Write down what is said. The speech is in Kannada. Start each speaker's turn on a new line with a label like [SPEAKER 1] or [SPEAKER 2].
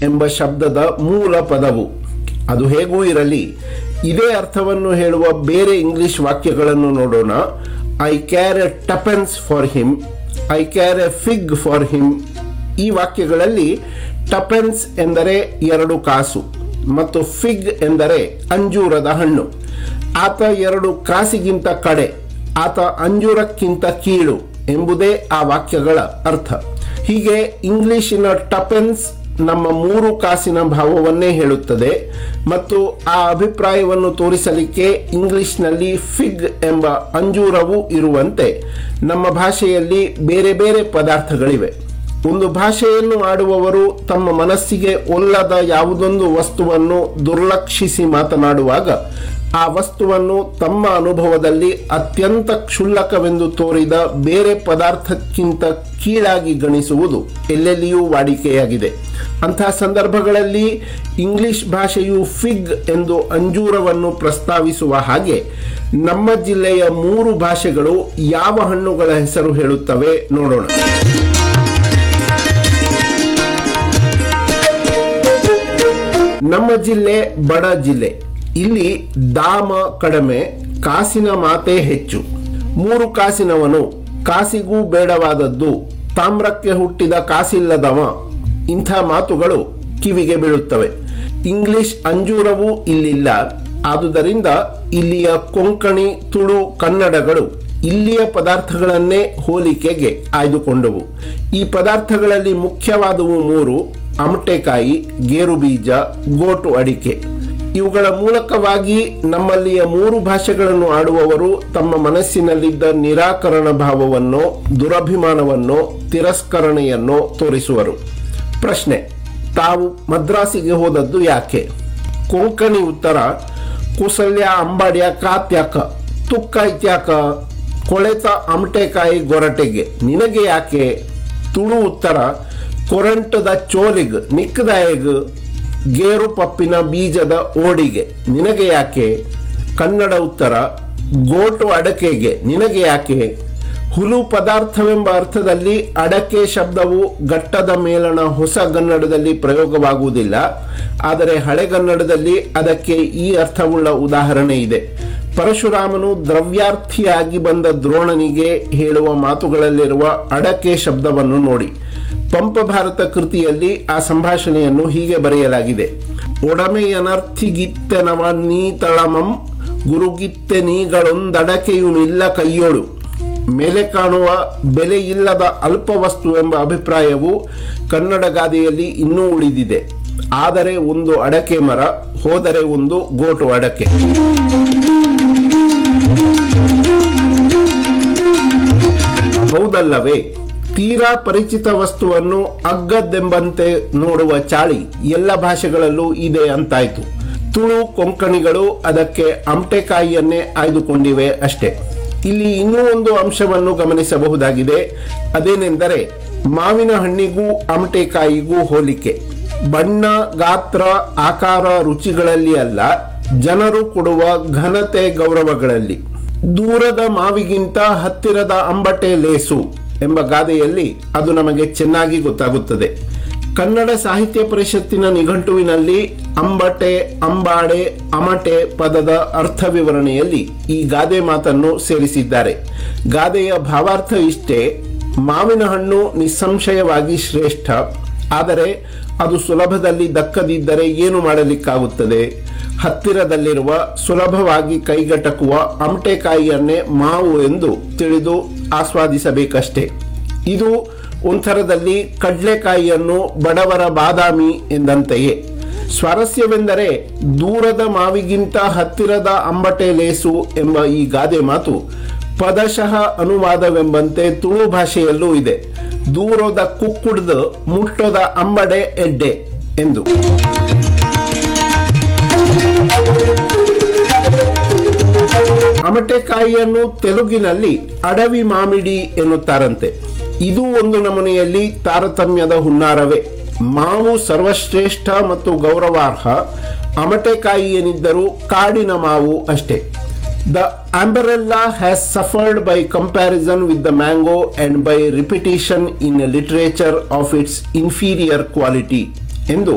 [SPEAKER 1] ಎಂಬ ಶಬ್ದದ ಮೂಲ ಪದವು. ಅದು ಹೇಗೂ ಇರಲಿ, ಇದೇ ಅರ್ಥವನ್ನು ಹೇಳುವ ಬೇರೆ ಇಂಗ್ಲಿಷ್ ವಾಕ್ಯಗಳನ್ನು ನೋಡೋಣ. I char A tuppence for him, I char A fig for him. ಈ ವಾಕ್ಯಗಳಲ್ಲಿ ಟಪೆನ್ಸ್ ಎಂದರೆ 2 ಕಾಸು ಮತ್ತು ಫಿಗ್ ಎಂದರೆ ಅಂಜೂರದ ಹಣ್ಣು. ಆತ 2 ಕಾಸಿಗಿಂತ ಕಡೆ, ಆತ ಅಂಜೂರಕ್ಕಿಂತ ಕೀಳು ಎಂಬುದೇ ಆ ವಾಕ್ಯಗಳ ಅರ್ಥ. ಹೀಗೆ ಇಂಗ್ಲಿಶಿನ ಟಪೆನ್ಸ್ ನಮ್ಮ 3 ಕಾಸಿನ ಭಾವವನ್ನೇ ಹೇಳುತ್ತದೆ ಮತ್ತು ಆ ಅಭಿಪ್ರಾಯವನ್ನು ತೋರಿಸಲಿಕ್ಕೆ ಇಂಗ್ಲಿಷ್ನಲ್ಲಿ ಫಿಗ್ ಎಂಬ ಅಂಜೂರವೂ ಇರುವಂತೆ ನಮ್ಮ ಭಾಷೆಯಲ್ಲಿ ಬೇರೆ ಬೇರೆ ಪದಾರ್ಥಗಳಿವೆ. ಒಂದು ಭಾಷೆಯನ್ನು ಆಡುವವರು ತಮ್ಮ ಮನಸ್ಸಿಗೆ ಒಲ್ಲದ ಯಾವುದೊಂದು ವಸ್ತುವನ್ನು ದುರ್ಲಕ್ಷಿಸಿ ಮಾತನಾಡುವಾಗ ಆ ವಸ್ತುವನ್ನು ತಮ್ಮ ಅನುಭವದಲ್ಲಿ ಅತ್ಯಂತ ಕ್ಷುಲ್ಲಕವೆಂದು ತೋರಿದ ಬೇರೆ ಪದಾರ್ಥಕ್ಕಿಂತ ಕೀಳಾಗಿ ಗಣಿಸುವುದು ಎಲ್ಲೆಲ್ಲಿಯೂ ವಾಡಿಕೆಯಾಗಿದೆ. ಅಂತಹ ಸಂದರ್ಭಗಳಲ್ಲಿ ಇಂಗ್ಲಿಷ್ ಭಾಷೆಯು ಫಿಗ್ ಎಂದು ಅಂಜೂರವನ್ನು ಪ್ರಸ್ತಾವಿಸುವ ಹಾಗೆ ನಮ್ಮ ಜಿಲ್ಲೆಯ 3 ಭಾಷೆಗಳು ಯಾವ ಹಣ್ಣುಗಳ ಹೆಸರು ಹೇಳುತ್ತವೆ ನೋಡೋಣ. ನಮ್ಮ ಜಿಲ್ಲೆ ಬಡ ಜಿಲ್ಲೆ. ಇಲ್ಲಿ ದಾಮ ಕಡಿಮೆ, ಕಾಸಿನ ಮಾತೇ ಹೆಚ್ಚು. 3 ಕಾಸಿನವನು, ಕಾಸಿಗೂ ಬೇಡವಾದದ್ದು, ತಾಮ್ರಕ್ಕೆ ಹುಟ್ಟಿದ ಕಾಸಿಲ್ಲದವ, ಇಂಥ ಮಾತುಗಳು ಕಿವಿಗೆ ಬೀಳುತ್ತವೆ. ಇಂಗ್ಲಿಷ್ ಅಂಜೂರವೂ ಇಲ್ಲಿಲ್ಲ. ಆದುದರಿಂದ ಇಲ್ಲಿಯ ಕೊಂಕಣಿ, ತುಳು, ಕನ್ನಡಗಳು ಇಲ್ಲಿಯ ಪದಾರ್ಥಗಳನ್ನೇ ಹೋಲಿಕೆಗೆ ಆಯ್ದುಕೊಂಡವು. ಈ ಪದಾರ್ಥಗಳಲ್ಲಿ ಮುಖ್ಯವಾದವು 3: ಅಮಟೆಕಾಯಿ, ಗೇರು ಬೀಜ, ಗೋಟು ಅಡಿಕೆ. ಇವುಗಳ ಮೂಲಕವಾಗಿ ನಮ್ಮಲ್ಲಿಯ 3 ಭಾಷೆಗಳನ್ನು ಆಡುವವರು ತಮ್ಮ ಮನಸ್ಸಿನಲ್ಲಿದ್ದ ನಿರಾಕರಣ ಭಾವವನ್ನೋ, ದುರಭಿಮಾನವನ್ನೋ, ತಿರಸ್ಕರಣೆಯನ್ನೋ ತೋರಿಸುವರು. ಪ್ರಶ್ನೆ: ತಾವು ಮದ್ರಾಸಿಗೆ ಹೋದದ್ದು ಯಾಕೆ? ಕೊಂಕಣಿ ಉತ್ತರ: ಕುಸಲ್ಯ ಅಂಬಾಡ್ಯ ಕಾತ್ಯಾಕ, ತುಕ್ಕ ಇತ್ಯಾಕ, ಕೊಳೆತ ಅಮಟೆಕಾಯಿ ಗೊರಟೆಗೆ, ನಿನಗೆ ಯಾಕೆ? ತುಳು ಉತ್ತರ: ಕೊರಂಟದ ಚೋಲಿಗ್ ನಿಕ್ಕದಾಯಗ್, ಗೇರು ಪಪ್ಪಿನ ಬೀಜದ ಓಡಿಗೆ, ನಿನಗೆ ಯಾಕೆ? ಕನ್ನಡ ಉತ್ತರ: ಗೋಟು ಅಡಕೆಗೆ, ನಿನಗೆ ಯಾಕೆ? ಹುಲು ಪದಾರ್ಥವೆಂಬ ಅರ್ಥದಲ್ಲಿ ಅಡಕೆ ಶಬ್ದವು ಘಟ್ಟದ ಮೇಲಣ ಹೊಸಗನ್ನಡದಲ್ಲಿ ಪ್ರಯೋಗವಾಗುವುದಿಲ್ಲ. ಆದರೆ ಹಳೆಗನ್ನಡದಲ್ಲಿ ಅದಕ್ಕೆ ಈ ಅರ್ಥವುಳ್ಳ ಉದಾಹರಣೆ ಇದೆ. ಪರಶುರಾಮನು ದ್ರವ್ಯಾರ್ಥಿಯಾಗಿ ಬಂದ ದ್ರೋಣನಿಗೆ ಹೇಳುವ ಮಾತುಗಳಲ್ಲಿರುವ ಅಡಕೆ ಶಬ್ದವನ್ನು ನೋಡಿ. ಪಂಪ ಭಾರತ ಕೃತಿಯಲ್ಲಿ ಆ ಸಂಭಾಷಣೆಯನ್ನು ಹೀಗೆ ಬರೆಯಲಾಗಿದೆ: ಒಡಮೆಯನರ್ಥಿಗಿತ್ತೆನವ ನೀತಳಮಂ ಗುರುಗಿತ್ತೆ ನೀಗಳೊಂದಡಕೆಯುನಿಲ್ಲ ಕೈಯೋಳು. ಮೇಲೆ ಕಾಣುವ ಬೆಲೆಯಿಲ್ಲದ ಅಲ್ಪ ವಸ್ತು ಎಂಬ ಅಭಿಪ್ರಾಯವು ಕನ್ನಡ ಗಾದೆಯಲ್ಲಿ ಇನ್ನೂ ಉಳಿದಿದೆ. ಆದರೆ ಒಂದು ಅಡಕೆ ಮರ, ಹೋದರೆ ಒಂದು ಗೋಟು ಅಡಕೆ. ಹೌದಲ್ಲವೇ? ತೀರಾ ಪರಿಚಿತ ವಸ್ತುವನ್ನು ಅಗ್ಗದ್ದೆಂಬಂತೆ ನೋಡುವ ಚಾಳಿ ಎಲ್ಲ ಭಾಷೆಗಳಲ್ಲೂ ಇದೆ ಅಂತಾಯ್ತು. ತುಳು, ಕೊಂಕಣಿಗಳು ಅದಕ್ಕೆ ಅಮಟೆಕಾಯಿಯನ್ನೇ ಆಯ್ದುಕೊಂಡಿವೆ ಅಷ್ಟೇ. ಇಲ್ಲಿ ಇನ್ನೂ ಒಂದು ಅಂಶವನ್ನು ಗಮನಿಸಬಹುದಾಗಿದೆ. ಅದೇನೆಂದರೆ ಮಾವಿನ ಹಣ್ಣಿಗೂ ಅಮಟೆಕಾಯಿಗೂ ಹೋಲಿಕೆ. ಬಣ್ಣ, ಗಾತ್ರ, ಆಕಾರ, ರುಚಿಗಳಲ್ಲಿ ಅಲ್ಲ, ಜನರು ಕೊಡುವ ಘನತೆ, ಗೌರವಗಳಲ್ಲಿ. ದೂರದ ಮಾವಿಗಿಂತ ಹತ್ತಿರದ ಅಂಬಟೆ ಲೇಸು ಎಂಬ ಗಾದೆಯಲ್ಲಿ ಅದು ನಮಗೆ ಚೆನ್ನಾಗಿ ಗೊತ್ತಾಗುತ್ತದೆ. ಕನ್ನಡ ಸಾಹಿತ್ಯ ಪರಿಷತ್ತಿನ ನಿಘಂಟುವಿನಲ್ಲಿ ಅಂಬಟೆ, ಅಂಬಾಡೆ, ಅಮಟೆ ಪದದ ಅರ್ಥ ವಿವರಣೆಯಲ್ಲಿ ಈ ಗಾದೆ ಮಾತನ್ನು ಸೇರಿಸಿದ್ದಾರೆ. ಗಾದೆಯ ಭಾವಾರ್ಥ ಇಷ್ಟೇ: ಮಾವಿನ ಹಣ್ಣು ನಿಸ್ಸಂಶಯವಾಗಿ ಶ್ರೇಷ್ಠ. ಆದರೆ ಅದು ಸುಲಭದಲ್ಲಿ ದಕ್ಕದಿದ್ದರೆ ಏನು ಮಾಡಲಿಕ್ಕಾಗುತ್ತದೆ? ಹತ್ತಿರದಲ್ಲಿರುವ, ಸುಲಭವಾಗಿ ಕೈಗೆಟಕುವ ಅಮಟೆಕಾಯಿಯನ್ನೇ ಮಾವು ಎಂದು ತಿಳಿದು ಆಸ್ವಾದಿಸಬೇಕಷ್ಟೇ. ಇದು ಒಂಥರದಲ್ಲಿ ಕಡ್ಲೆಕಾಯಿಯನ್ನು ಬಡವರ ಬಾದಾಮಿ ಎಂದಂತೆಯೇ. ಸ್ವಾರಸ್ಯವೆಂದರೆ ದೂರದ ಮಾವಿಗಿಂತ ಹತ್ತಿರದ ಅಂಬಟೆ ಲೇಸು ಎಂಬ ಈ ಗಾದೆ ಮಾತು ಪದಶಃ ಅನುವಾದವೆಂಬಂತೆ ತುಳು ಭಾಷೆಯಲ್ಲೂ ಇದೆ. ದೂರದ ಕುಕ್ಕುಡ್ದು ಮುಟ್ಟದ ಅಂಬಡೆ ಎಡ್ಡೆ ಎಂದು. ಅಮಟೆಕಾಯಿಯನ್ನು ತೆಲುಗಿನಲ್ಲಿ ಅಡವಿ ಮಾಮಿಡಿ ಎನ್ನುತ್ತಾರಂತೆ. ಇದು ಒಂದು ನಮೂನೆಯಲ್ಲಿ ತಾರತಮ್ಯದ ಹುನ್ನಾರವೇ. ಮಾವು ಸರ್ವಶ್ರೇಷ್ಠ ಮತ್ತು ಗೌರವಾರ್ಹ, ಅಮಟೆಕಾಯಿ ಏನಿದ್ದರೂ ಕಾಡಿನ ಮಾವು ಅಷ್ಟೇ. The umbrella has suffered by comparison with the mango and by repetition in literature of its inferior quality ಎಂದು